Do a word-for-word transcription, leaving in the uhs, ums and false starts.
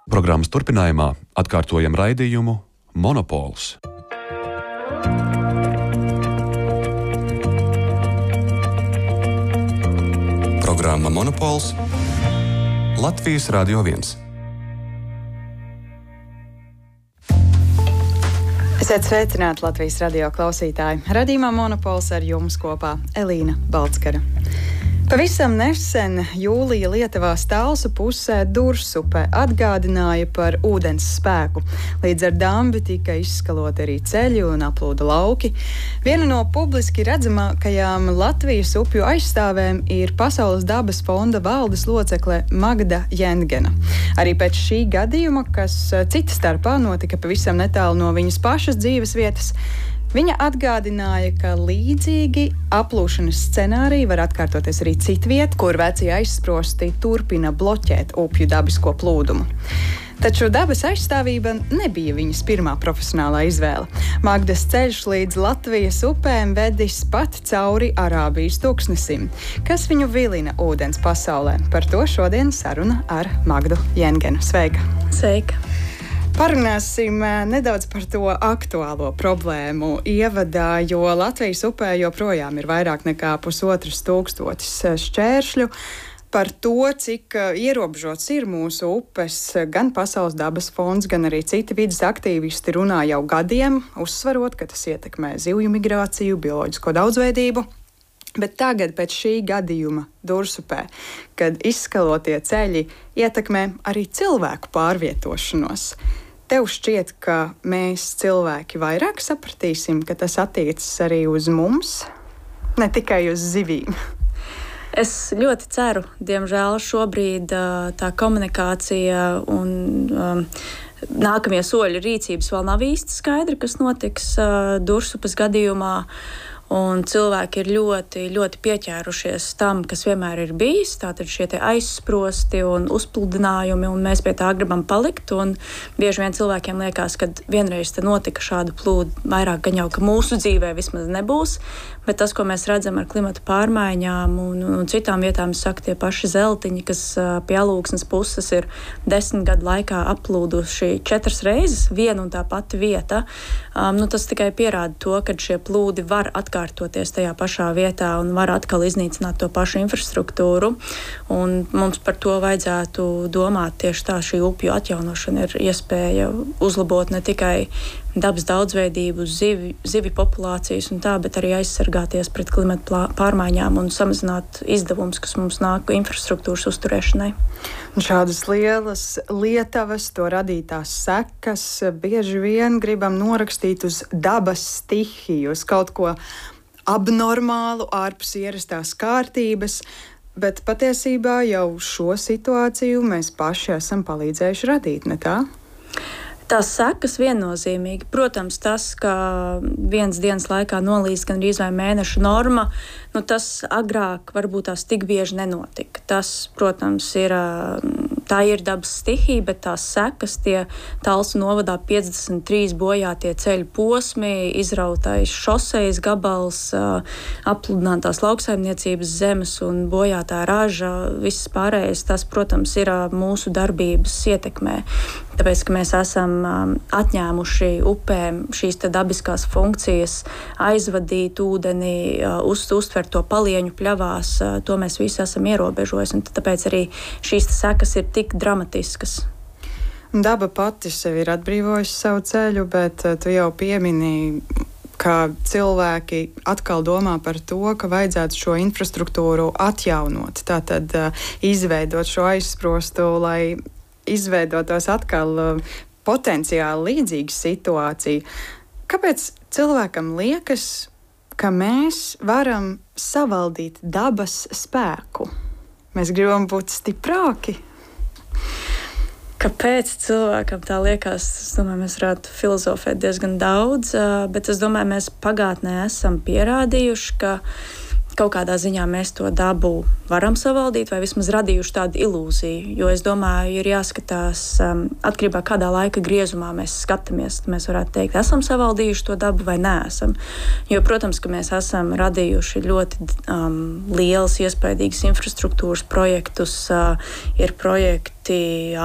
Programmas turpinājumā atkārtojam raidījumu Monopols. Programma Monopols Latvijas Radio viens. Esiet sveicināti Latvijas radio klausītāji. Radījumā Monopols ar jums kopā Elīna Balckara. Pavisam nesen jūlija Lietuvās Talsu pusē Dursupē atgādināja par ūdens spēku. Līdz ar dambi tika izskaloti arī ceļi un aplūda lauki. Viena no publiski redzamākajām Latvijas upju aizstāvēm ir Pasaules dabas fonda valdes locekle Magda Jendgena. Arī pēc šī gadījuma, kas cita starpā notika pavisam netālu no viņas pašas dzīves vietas, viņa atgādināja, ka līdzīgi aplūšanas scenāriji var atkārtoties arī citviet, kur vecie aizsprosti turpina bloķēt upju dabisko plūdumu. Taču dabas aizstāvība nebija viņas pirmā profesionālā izvēle. Magdas ceļš līdz Latvijas upēm vedis pat cauri Arābijas tūkstnesim, kas viņu vilina ūdens pasaulē. Par to šodien saruna ar Magdu Jendgenu. Sveika! Sveika! Parunāsim nedaudz par to aktuālo problēmu ievadā, jo Latvijas upē joprojām ir vairāk nekā pusotras tūkstotis šķēršļu. Par to, cik ierobežots ir mūsu upes, gan Pasaules dabas fonds, gan arī citi vides aktīvisti runā jau gadiem, uzsverot, ka tas ietekmē zivju migrāciju, bioloģisko daudzveidību. Bet tagad, pēc šī gadījuma Dursupē, kad izskalotie ceļi ietekmē arī cilvēku pārvietošanos, tev šķiet, ka mēs cilvēki vairāk sapratīsim, ka tas attiecas arī uz mums, ne tikai uz zivīm? Es ļoti ceru, diemžēl šobrīd tā komunikācija un um, nākamie soļi rīcības vēl nav īsti skaidri, kas notiks uh, Dursupes gadījumā. Un cilvēki ir ļoti, ļoti pieķērušies tam, kas vienmēr ir bijis. Tātad šie aizsprosti un uzpludinājumi, un mēs pie tā gribam palikt. Un bieži vien cilvēkiem liekas, ka vienreiz te notika šāda plūda, vairāk gan jau, ka mūsu dzīvē vismaz nebūs. Bet tas, ko mēs redzam ar klimata pārmaiņām un, un citām vietām, saka tie paši zeltiņi, kas pie Alūksnes puses ir desmit gadu laikā aplūduši četras reizes viena un tā pati vieta. Um, nu, tas tikai pierāda to, ka šie plūdi var atkārtoties tajā pašā vietā un var atkal iznīcināt to pašu infrastruktūru. Un mums par to vajadzētu domāt tieši tā. Šī upju atjaunošana ir iespēja uzlabot ne tikai dabas daudzveidību, zivi, zivi populācijas un tā, bet arī aizsargāties pret klimata pārmaiņām un samazināt izdevumus, kas mums nāk infrastruktūras uzturēšanai. Un šādas lielas lietavas, to radītās sekas, bieži vien gribam norakstīt uz dabas stihiju, uz kaut ko abnormālu, ārpus ierastās kārtības, bet patiesībā jau šo situāciju mēs paši esam palīdzējuši radīt, ne tā? Tās sekas viennozīmīgi. Protams, tas, ka vienas dienas laikā nolīst gan arī vai mēneša norma, nu tas agrāk varbūt tās tik bieži nenotika. Tas, protams, ir, tā ir dabas stihija, bet tās sekas, tie Talsu novadā piecdesmit trīs bojātie ceļu posmi, izrautais šosejas gabals, apludinātās lauksaimniecības zemes un bojātā raža, viss pārējais, tas, protams, ir mūsu darbības ietekmē. Tāpēc, ka mēs esam atņēmuši upēm šīs dabiskās funkcijas, aizvadīt ūdeni, uz, uztvert to palieņu pļavās, to mēs visi esam ierobežojuši. Tāpēc arī šīs sekas ir tik dramatiskas. Daba pati sev ir atbrīvojusi savu ceļu, bet tu jau pieminēji, ka cilvēki atkal domā par to, ka vajadzētu šo infrastruktūru atjaunot, tātad izveidot šo aizsprostu, lai izveidotos atkal uh, potenciāli līdzīga situācija. Kāpēc cilvēkam liekas, ka mēs varam savaldīt dabas spēku? Mēs gribam būt stiprāki? Kāpēc cilvēkam tā liekas? Es domāju, mēs varētu filozofēt diezgan daudz, bet es domāju, mēs pagātnē esam pierādījuši, ka kaut kādā ziņā mēs to dabu varam savaldīt vai vismaz radījuši tādu ilūziju. Jo es domāju, ir jāskatās um, atkarībā kādā laika griezumā mēs skatāmies. Mēs varētu teikt, esam savaldījuši to dabu vai neesam. Jo, protams, ka mēs esam radījuši ļoti um, liels, iespaidīgs infrastruktūras projektus. Uh, ir projekti